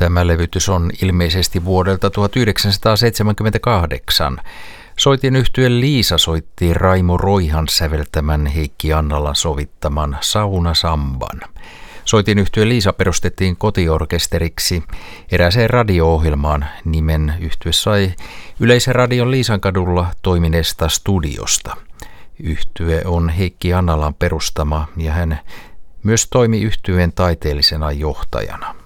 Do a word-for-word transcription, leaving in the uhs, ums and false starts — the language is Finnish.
Tämä levytys on ilmeisesti vuodelta tuhatyhdeksänsataaseitsemänkymmentäkahdeksan. Soitin yhtye Liisa soitti Raimo Roihan säveltämän Heikki Annalan sovittaman Saunasamban. Soitin yhtye Liisa perustettiin kotiorkesteriksi erääseen radio-ohjelmaan. Nimen yhtye sai Yleisen radion Liisankadulla toimineesta studiosta. Yhtye on Heikki Annalan perustama ja hän myös toimi yhtyeen taiteellisena johtajana.